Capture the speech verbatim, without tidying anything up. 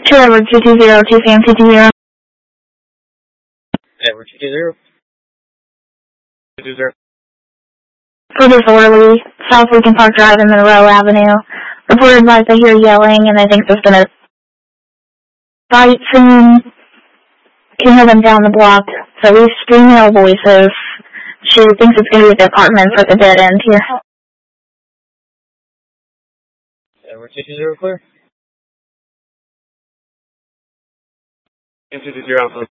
Edward two two zero, two Sam two two zero. Edward two two zero. two two zero. For disorderly, South Lincoln Park Drive and Monroe Avenue. Reported advised I hear yelling and I think there's been a fight soon. Can hear them down the block. So we female voices. She thinks it's going to be the apartments at the dead end here. Edward two two zero clear. two two zero.